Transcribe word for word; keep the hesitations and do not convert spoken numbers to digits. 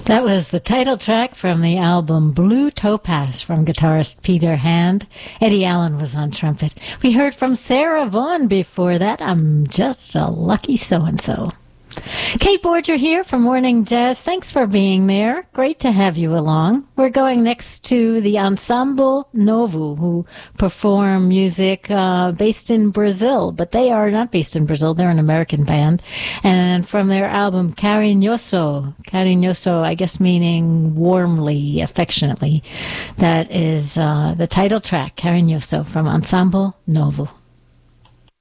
That was the title track from the album Blue Topaz from guitarist Peter Hand. Eddie Allen was on trumpet. We heard from Sarah Vaughan before that. I'm just a lucky so-and-so. Kate Borger here from Morning Jazz. Thanks for being there. Great to have you along. We're going next to the Ensemble Novo, who perform music uh, based in Brazil, but they are not based in Brazil. They're an American band. And from their album Carinhoso, Carinhoso, I guess meaning warmly, affectionately, that is uh, the title track, Carinhoso, from Ensemble Novo.